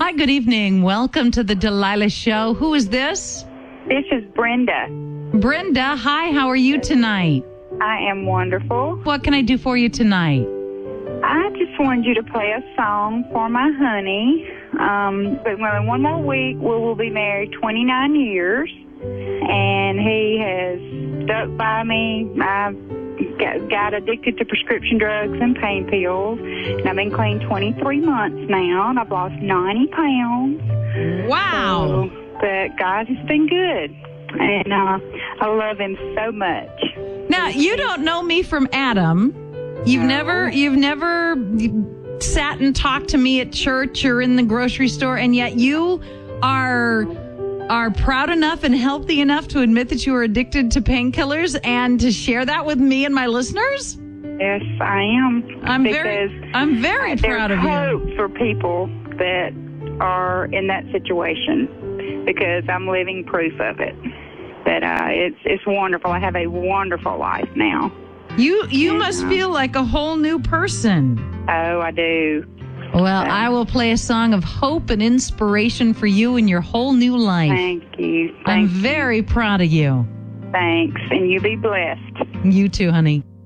Hi, good evening. Welcome to the Delilah Show. Who is this? This is Brenda. Brenda, hi, how are you tonight? I am wonderful. What can I do for you tonight? I just wanted you to play a song for my honey. But in one more week, we will be married 29 years. And he has stuck by me. I've got addicted to prescription drugs and pain pills. And I've been clean 23 months now. And I've lost 90 pounds. Wow. But God has been good. And I love him so much. Now, you don't know me from Adam. You've never sat and talked to me at church or in the grocery store, and yet you are proud enough and healthy enough to admit that you are addicted to painkillers and to share that with me and my listeners? Yes, I am. I'm very proud of you. There's hope for people that are in that situation because I'm living proof of it. But it's wonderful. I have a wonderful life now. You must feel like a whole new person. Oh, I do. Well, I will play a song of hope and inspiration for you in your whole new life. Thank you. I'm very proud of you. Thanks. And you be blessed. You too, honey.